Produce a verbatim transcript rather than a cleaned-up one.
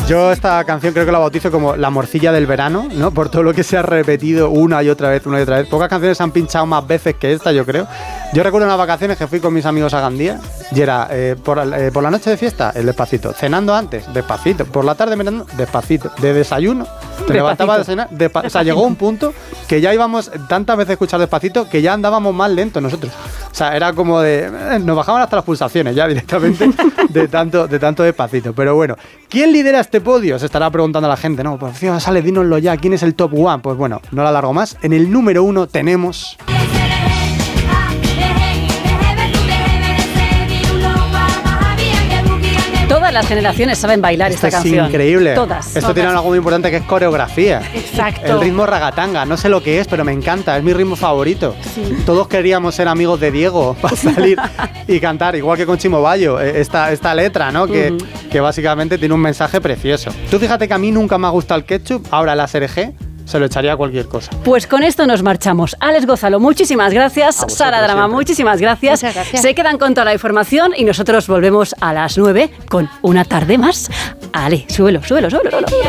Yo esta canción creo que la bautizo como la morcilla del verano, ¿no? Por todo lo que se ha repetido una y otra vez, una y otra vez. Pocas canciones se han pinchado más veces que esta, yo creo. Yo recuerdo unas vacaciones que fui con mis amigos a Gandía y era eh, por, eh, por la noche de fiesta, el Despacito. Cenando antes, Despacito. Por la tarde merendando, Despacito. De desayuno, te levantaba a desayunar, despa- o sea, llegó un punto que ya íbamos tantas veces a escuchar Despacito que ya andábamos más lentos nosotros. O sea, era como de... Eh, nos bajaban hasta las pulsaciones ya directamente de tanto, de tanto Despacito. Pero bueno, ¿quién lidera este podio? Se estará preguntando la gente, ¿no? Pues fíjate, sale, dínoslo ya, ¿quién es el top one? Pues bueno, no la alargo más. En el número uno tenemos... Todas las generaciones saben bailar esta Esto es canción. increíble. Todas. Esto todas. tiene algo muy importante que es coreografía. Exacto. El ritmo ragatanga. No sé lo que es, pero me encanta. Es mi ritmo favorito. Sí. Todos queríamos ser amigos de Diego para salir y cantar, igual que con Chimo Bayo, esta, esta letra, ¿no? Que, uh-huh. que básicamente tiene un mensaje precioso. Tú fíjate que a mí nunca me ha gustado el ketchup. Ahora la S R G se lo echaría a cualquier cosa. Pues con esto nos marchamos. Alex Gózalo, muchísimas gracias. Sara Drama, siempre. muchísimas gracias. gracias. Se quedan con toda la información y nosotros volvemos a las nueve con una tarde más. Ale, súbelo, súbelo, súbelo. súbelo.